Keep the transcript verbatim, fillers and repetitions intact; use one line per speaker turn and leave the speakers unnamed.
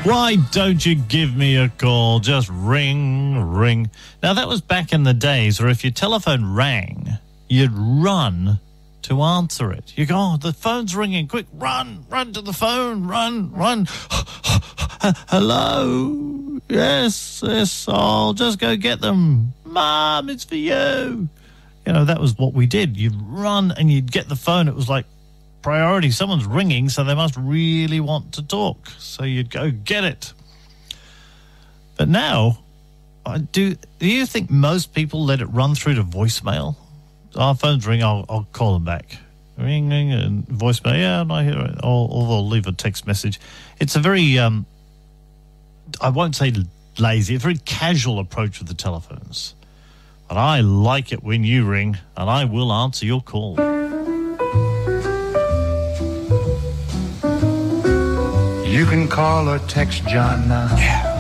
Why don't you give me a call? Just ring, ring. Now, that was back in the days where if your telephone rang, you'd run to answer it. You go, oh, the phone's ringing. Quick, run, run to the phone, run, run. Hello? Yes, yes, I'll just go get them. Mom, it's for you. You know, that was what we did. You'd run and you'd get the phone. It was like priority. Someone's ringing, so they must really want to talk. So you'd go get it. But now, I do, do you think most people let it run through to voicemail? Our phones ring, I'll, I'll call them back. Ring, ring, and voicemail. Yeah, I'm not here. Or, or they'll leave a text message. It's a very, um, I won't say lazy, a very casual approach with the telephones. But I like it when you ring, and I will answer your call.
You can call or text John now.
Yeah.